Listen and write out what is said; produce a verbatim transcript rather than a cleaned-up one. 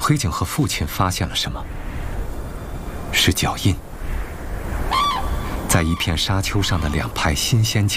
黑警和父亲发现了什么？是脚印，在一片沙丘上的两排新鲜